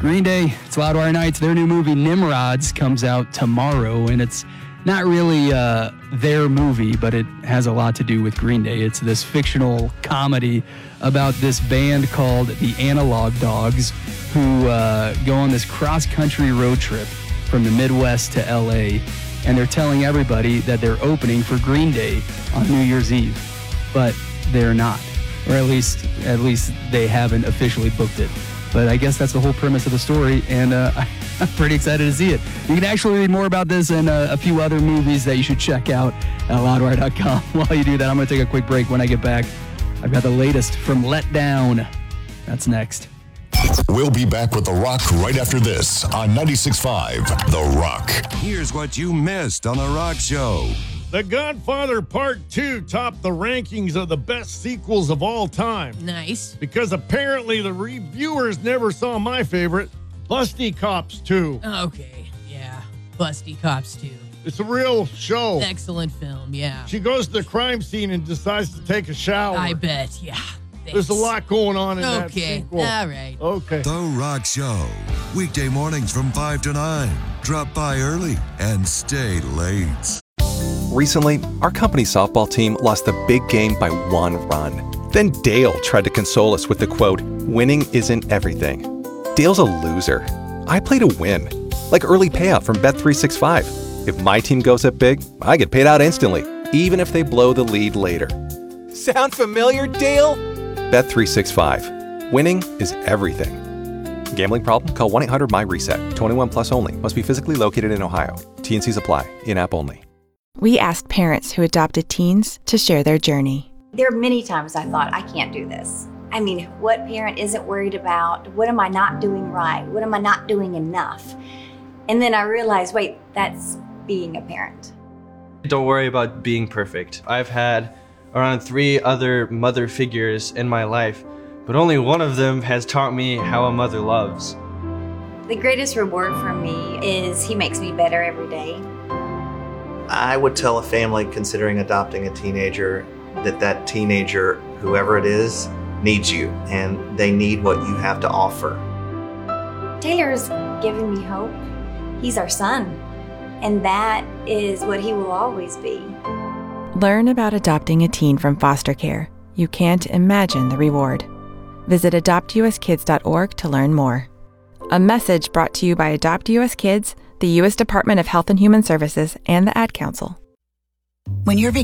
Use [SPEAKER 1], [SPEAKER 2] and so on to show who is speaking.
[SPEAKER 1] Green Day, it's Loudwire Nights. Their new movie, Nimrods, comes out tomorrow, and it's not really their movie, but it has a lot to do with Green Day. It's this fictional comedy about this band called the Analog Dogs who go on this cross-country road trip from the Midwest to L.A., and they're telling everybody that they're opening for Green Day on New Year's Eve, but they're not, or at least they haven't officially booked it. But I guess that's the whole premise of the story, and I'm pretty excited to see it. You can actually read more about this and a few other movies that you should check out at loudwire.com. While you do that, I'm going to take a quick break. When I get back, I've got the latest from Let Down. That's next.
[SPEAKER 2] We'll be back with The Rock right after this on 96.5 The Rock.
[SPEAKER 3] Here's what you missed on The Rock Show.
[SPEAKER 4] The Godfather Part 2 topped the rankings of the best sequels of all time.
[SPEAKER 5] Nice.
[SPEAKER 4] Because apparently the reviewers never saw my favorite, Busty Cops 2.
[SPEAKER 5] Okay, yeah. Busty Cops 2.
[SPEAKER 4] It's a real show.
[SPEAKER 5] Excellent film, yeah.
[SPEAKER 4] She goes to the crime scene and decides to take a shower.
[SPEAKER 5] I bet, yeah.
[SPEAKER 4] There's a lot going on in that sequel.
[SPEAKER 5] All right.
[SPEAKER 4] Okay.
[SPEAKER 3] The Rock Show. Weekday mornings from 5 to 9. Drop by early and stay late.
[SPEAKER 6] Recently, our company softball team lost the big game by 1 run. Then Dale tried to console us with the quote, "Winning isn't everything." Dale's a loser. I play to win. Like early payout from Bet365. If my team goes up big, I get paid out instantly, even if they blow the lead later. Sound familiar, Dale? Bet365. Winning is everything. Gambling problem? Call 1-800-MY-RESET. 21 plus only. Must be physically located in Ohio. T&Cs apply. In-app only.
[SPEAKER 7] We asked parents who adopted teens to share their journey.
[SPEAKER 8] There are many times I thought, I can't do this. I mean, what parent isn't worried about, what am I not doing right? What am I not doing enough? And then I realized, wait, that's being a parent.
[SPEAKER 9] Don't worry about being perfect. I've had around 3 other mother figures in my life, but only one of them has taught me how a mother loves.
[SPEAKER 8] The greatest reward for me is he makes me better every day.
[SPEAKER 10] I would tell a family considering adopting a teenager that teenager, whoever it is, needs you, and they need what you have to offer.
[SPEAKER 8] Taylor's given me hope. He's our son, and that is what he will always be.
[SPEAKER 7] Learn about adopting a teen from foster care. You can't imagine the reward. Visit adoptuskids.org to learn more. A message brought to you by Adopt US Kids, the U.S. Department of Health and Human Services, and the Ad Council.
[SPEAKER 11] When you're